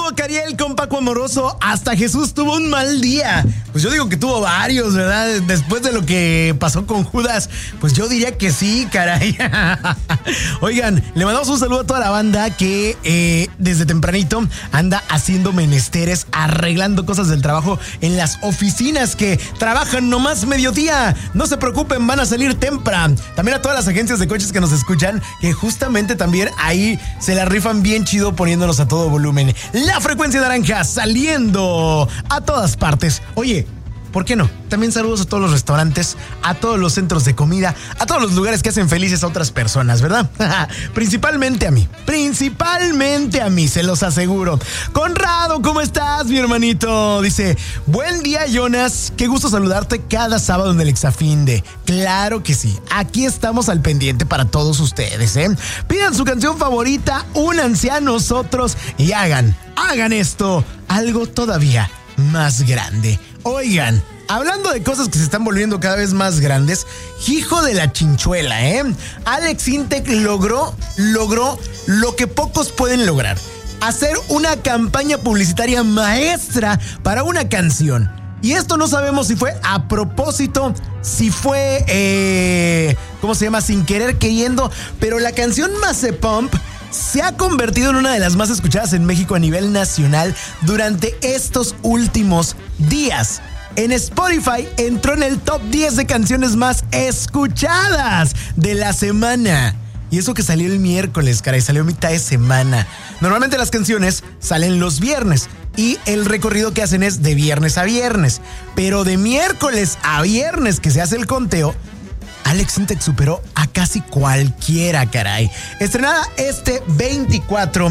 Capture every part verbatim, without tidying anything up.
tuvo Cariel con Paco Amoroso, hasta Jesús tuvo un mal día. Pues yo digo que tuvo varios, ¿verdad? Después de lo que pasó con Judas, pues yo diría que sí, caray. Oigan, le mandamos un saludo a toda la banda que eh, desde tempranito anda haciendo menesteres, arreglando cosas del trabajo en las oficinas que trabajan nomás mediodía. No se preocupen, van a salir temprano. También a todas las agencias de coches que nos escuchan, que justamente también ahí se la rifan bien chido poniéndonos a todo volumen. La frecuencia naranja saliendo a todas partes. Oye, ¿por qué no? También saludos a todos los restaurantes, a todos los centros de comida, a todos los lugares que hacen felices a otras personas, ¿verdad? Principalmente a mí, principalmente a mí, se los aseguro. Conrado, ¿cómo estás, mi hermanito? Dice, buen día, Jonas, qué gusto saludarte cada sábado en el Exafinde. Claro que sí, aquí estamos al pendiente para todos ustedes, ¿eh? Pidan su canción favorita, únanse a nosotros y hagan, hagan esto, algo todavía más grande. Oigan, hablando de cosas que se están volviendo cada vez más grandes, hijo de la chinchuela, ¿eh? Alex Intec logró, logró lo que pocos pueden lograr. Hacer una campaña publicitaria maestra para una canción. Y esto no sabemos si fue a propósito, si fue, eh, ¿cómo se llama? Sin querer queriendo, pero la canción Mazepump se ha convertido en una de las más escuchadas en México a nivel nacional durante estos últimos días. En Spotify entró en el top diez de canciones más escuchadas de la semana. Y eso que salió el miércoles, caray, salió a mitad de semana. Normalmente las canciones salen los viernes y el recorrido que hacen es de viernes a viernes. Pero de miércoles a viernes que se hace el conteo, Alex Intec superó a casi cualquiera, caray. Estrenada este veinticuatro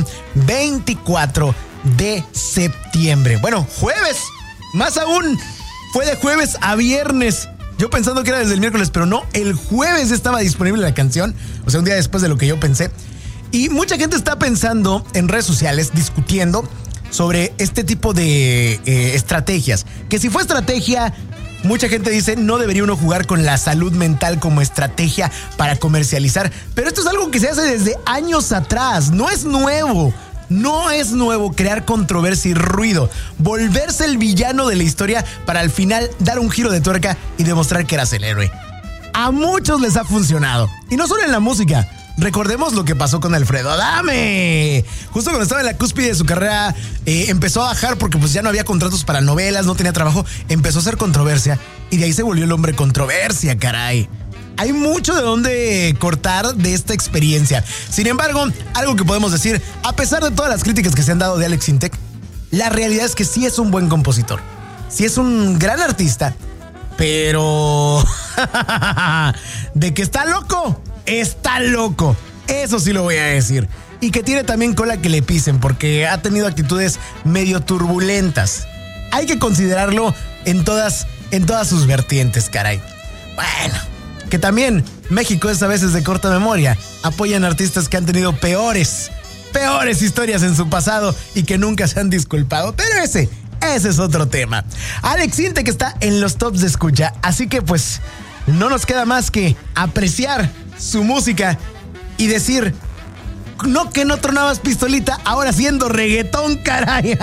de septiembre. Bueno, jueves. Más aún, fue de jueves a viernes. Yo pensando que era desde el miércoles, pero no, el jueves estaba disponible la canción. O sea, un día después de lo que yo pensé. Y mucha gente está pensando en redes sociales, discutiendo sobre este tipo de eh, estrategias. Que si fue estrategia... Mucha gente dice, no debería uno jugar con la salud mental como estrategia para comercializar. Pero esto es algo que se hace desde años atrás. No es nuevo. No es nuevo crear controversia y ruido. Volverse el villano de la historia para al final dar un giro de tuerca y demostrar que eras el héroe. A muchos les ha funcionado. Y no solo en la música. Recordemos lo que pasó con Alfredo Adame. Justo cuando estaba en la cúspide de su carrera, eh, empezó a bajar porque pues ya no había contratos para novelas, no tenía trabajo. Empezó a hacer controversia y de ahí se volvió el hombre controversia, caray. Hay mucho de dónde cortar de esta experiencia. Sin embargo, algo que podemos decir, a pesar de todas las críticas que se han dado de Alex Intec, la realidad es que sí es un buen compositor. Sí es un gran artista, pero... de que está loco. Está loco, eso sí lo voy a decir. Y que tiene también cola que le pisen, porque ha tenido actitudes medio turbulentas. Hay que considerarlo en todas, en todas sus vertientes, caray. Bueno, que también México es a veces de corta memoria. Apoyan artistas que han tenido peores, peores historias en su pasado y que nunca se han disculpado. Pero ese, ese es otro tema. Alex Intec está en los tops de escucha, así que pues no nos queda más que apreciar su música y decir, no que no tronabas pistolita, ahora haciendo reggaetón, caray.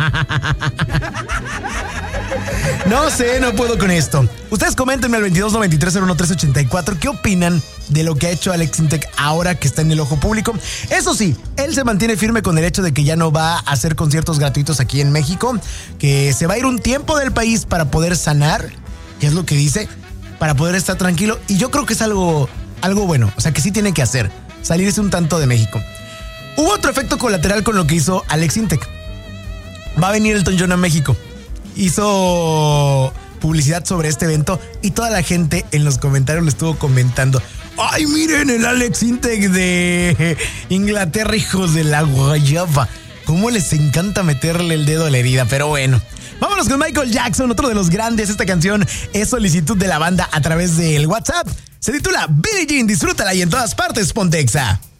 No sé, no puedo con esto. Ustedes coméntenme al veintidós noventa y tres cero uno tres ochenta y cuatro qué opinan de lo que ha hecho Alex Intec ahora que está en el ojo público. Eso sí, él se mantiene firme con el hecho de que ya no va a hacer conciertos gratuitos aquí en México, que se va a ir un tiempo del país para poder sanar, que es lo que dice, para poder estar tranquilo. Y yo creo que es algo... Algo bueno, o sea que sí tiene que hacer, salirse un tanto de México. Hubo otro efecto colateral con lo que hizo Alex Intec. Va a venir Elton John a México. Hizo publicidad sobre este evento y toda la gente en los comentarios le estuvo comentando, ¡ay, miren el Alex Intec de Inglaterra, hijos de la guayaba! ¿Cómo les encanta meterle el dedo a la herida? Pero bueno, vámonos con Michael Jackson, otro de los grandes. Esta canción es solicitud de la banda a través del WhatsApp. Se titula Billie Jean, disfrútala y en todas partes ponte Exa.